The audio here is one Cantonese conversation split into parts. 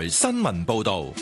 台新聞報導。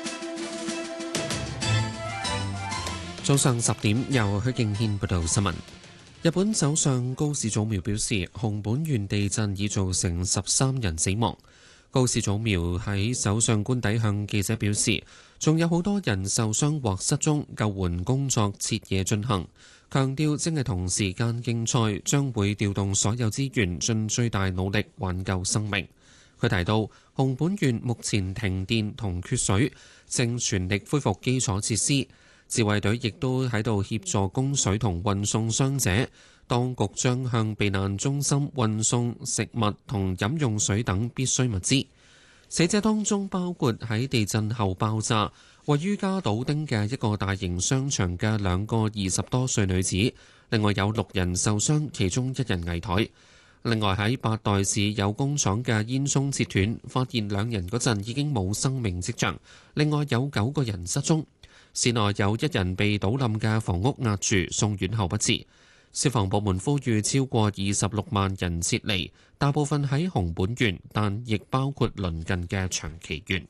早上10點，由許敬軒報道新聞。日本首相高市早苗表示，熊本縣地震已造成13人死亡。高市早苗喺首相官邸向記者表示，仲有好多人受傷或失蹤，救援工作徹夜進行。強調正係同時間競賽，將會調動所有資源，盡最大努力挽救生命。佢提到，熊本縣目前停電同缺水，正全力恢復基礎設施。自衛隊亦都喺度協助供水同運送傷者，當局將向避難中心運送食物同飲用水等必需物資。死者當中包括喺地震後爆炸位於加島町嘅一個大型商場嘅2個20多歲女子，另外有6人受傷，其中1人危殆。另外喺八代市有工廠嘅煙囪切斷，發現2人嗰陣已經冇生命跡象，另外有9個人失蹤。市內有1人被倒冧嘅房屋壓住，送院後不治。消防部門呼籲超過26萬人撤離，大部分喺熊本縣，但亦包括鄰近嘅長崎縣。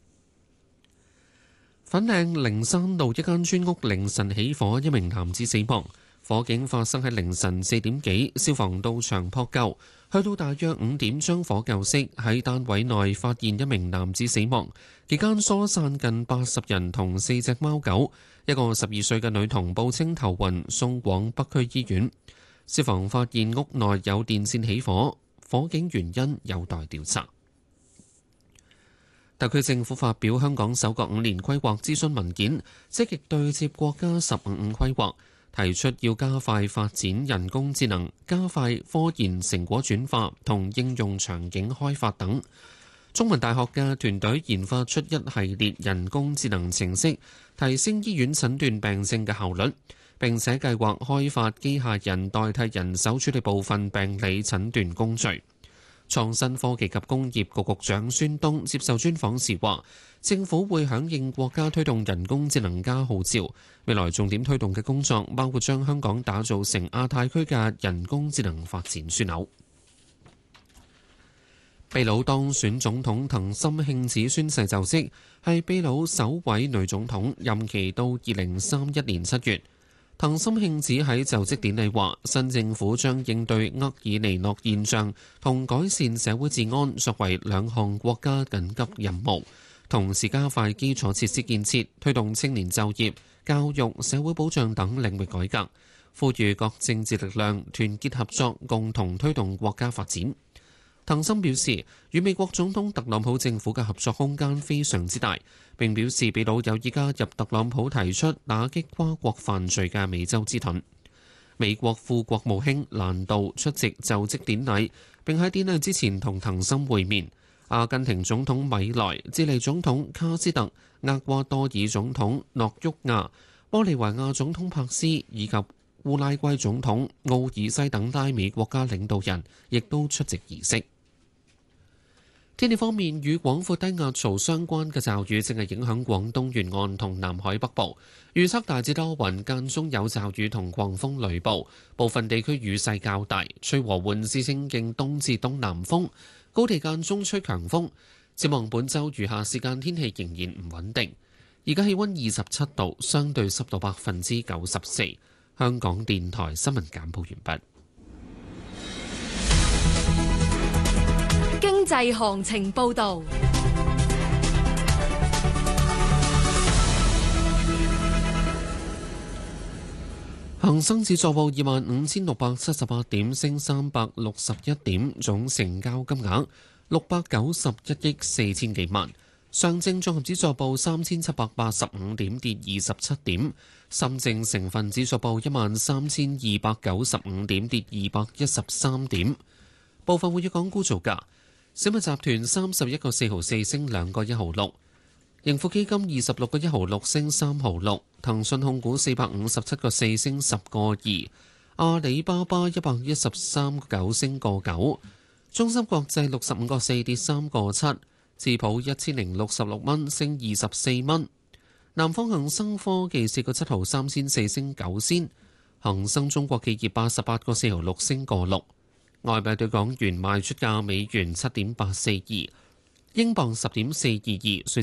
粉嶺靈山路一間村屋凌晨起火，一名男子死亡。火警發生喺凌晨4點幾，消防到場撲救，去到大約5點將火救熄。喺單位內發現一名男子死亡，期間疏散近80人同4隻貓狗。一個12歲嘅女童報稱頭暈，送往北區醫院。消防發現屋內有電線起火，火警原因有待調查。特區政府發表香港首個5年規劃諮詢文件，積極對接國家15五規劃，提出要加快發展人工智能，加快科研成果轉化同應用場景開發等。中文大學嘅團隊研發出一系列人工智能程式，提升醫院診斷病症嘅效率，並且計劃開發機械人代替人手處理部分病理診斷工序。創新科技及工業局局長孫東接受專訪時話，政府會響應國家推動人工智能加號召，未來重點推動嘅工作包括將香港打造成亞太區嘅人工智能發展樞紐。秘魯當選總統藤森慶子宣誓就職，係秘魯首位女總統，任期到2031年7月。藤森慶子喺就職典禮話，新政府將應對厄爾尼諾現象同改善社會治安作為2項國家緊急任務，同時加快基礎設施建設，推動青年就業、教育、社會保障等領域改革，呼籲各政治力量團結合作，共同推動國家發展。藤森表示，與美國總統特朗普政府嘅合作空間非常之大，並表示秘魯有意加入特朗普提出打擊跨國犯罪嘅美洲之盾。美國副國務卿蘭道出席就職典禮，並喺典禮之前同藤森會面。阿根廷總統米萊、智利總統卡斯特、厄瓜多爾總統諾沃亞、玻利維亞總統帕斯以及烏拉圭總統奧爾西等拉美國家領導人亦都出席儀式。天氣方面，與廣闊低壓槽相關嘅驟雨正係影響廣東沿岸同南海北部，預測大致多雲，間中有驟雨同狂風雷暴，部分地區雨勢較大，吹和緩至清勁東至東南風，高地間中吹強風。展望本週餘下時間天氣仍然唔穩定。而家氣溫27度，相對濕度94%。香港電台新聞簡報完畢。 經濟行情報導， 恒生指數報25,678點，升361點，總成交金額691億4千幾萬。上證綜合指數報3,785點，跌27點。深證成分指數報13,295點，跌213點。部分活躍港股造價：小米集團31個4毫4升2個1毫6，盈富基金26個1毫6升3毫6，騰訊控股457個4升10個2，阿里巴巴113個9升個9，中芯國際65個4跌3個7，智普1066蚊升24蚊，南方恒生科技4個7毫3仙4升9仙，恒生中國企業88個4毫6升個6。外幣對港元賣出價：美元7.842，英鎊10.422，瑞